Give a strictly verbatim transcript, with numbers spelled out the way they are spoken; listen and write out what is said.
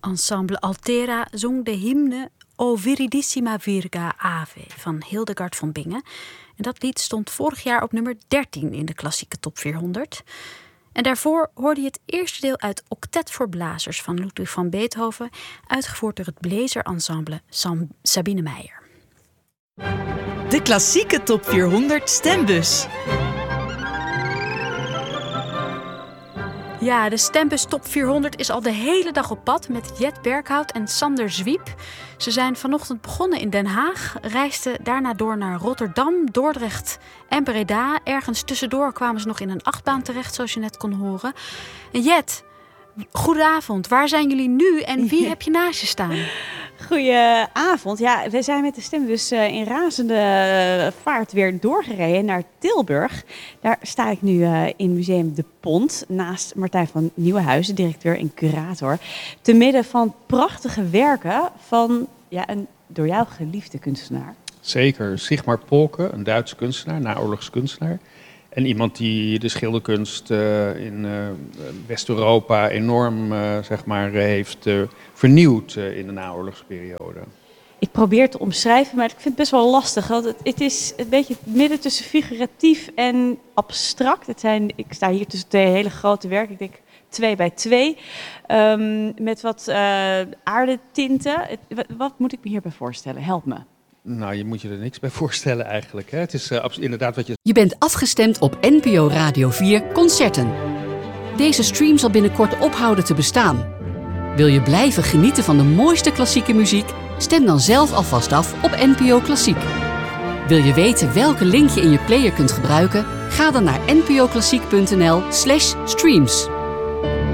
Ensemble Altera zong de hymne O Viridissima Virga Ave van Hildegard von Bingen. En dat lied stond vorig jaar op nummer dertien in de klassieke top vierhonderd. En daarvoor hoorde je het eerste deel uit Octet voor Blazers van Ludwig van Beethoven, uitgevoerd door het Bläserensemble Sam- Sabine Meijer. De klassieke top vierhonderd stembus. Ja, de stembus top vierhonderd is al de hele dag op pad met Jet Berghout en Sander Zwiep. Ze zijn vanochtend begonnen in Den Haag, reisden daarna door naar Rotterdam, Dordrecht en Breda. Ergens tussendoor kwamen ze nog in een achtbaan terecht, zoals je net kon horen. En Jet, goedenavond. Waar zijn jullie nu en wie heb je naast je staan? Goedenavond. Ja, we zijn met de stembus uh, in razende vaart weer doorgereden naar Tilburg. Daar sta ik nu uh, in Museum De Pont naast Martijn van Nieuwenhuizen, directeur en curator. Te midden van prachtige werken van ja, een door jou geliefde kunstenaar. Zeker, Sigmar Polke, een Duitse kunstenaar, naoorlogskunstenaar. En iemand die de schilderkunst uh, in uh, West-Europa enorm uh, zeg maar, heeft uh, vernieuwd uh, in de naoorlogsperiode. Ik probeer te omschrijven, maar ik vind het best wel lastig. Want het, het is een beetje het midden tussen figuratief en abstract. Het zijn, ik sta hier tussen twee hele grote werken, ik denk twee bij twee. Um, met wat uh, aardetinten. Het, wat, wat moet ik me hierbij voorstellen? Help me. Nou, je moet je er niks bij voorstellen eigenlijk. Hè? Het is uh, inderdaad wat je... Je bent afgestemd op N P O Radio vier Concerten. Deze stream zal binnenkort ophouden te bestaan. Wil je blijven genieten van de mooiste klassieke muziek? Stem dan zelf alvast af op N P O Klassiek. Wil je weten welke link je in je player kunt gebruiken? Ga dan naar npoklassiek punt n l slash streams.